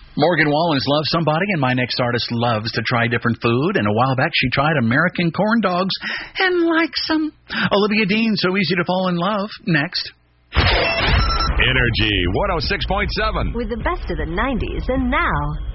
Morgan Wallen's loves somebody, and my next artist loves to try different food. And a while back, she tried American corn dogs and likes them. Olivia Dean, so easy to fall in love. Next. Energy 106.7. With the best of the 90s and now.